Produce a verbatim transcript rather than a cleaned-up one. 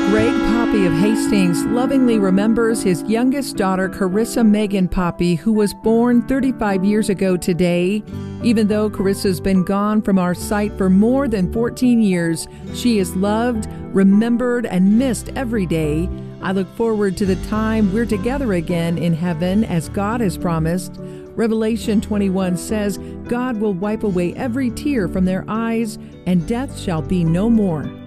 Greg Poppy of Hastings lovingly remembers his youngest daughter, Carissa Megan Poppy, who was born thirty-five years ago today. Even though Carissa's been gone from our sight for more than fourteen years, she is loved, remembered, and missed every day. I look forward to the time we're together again in heaven as God has promised. Revelation twenty-one says, God will wipe away every tear from their eyes, and death shall be no more.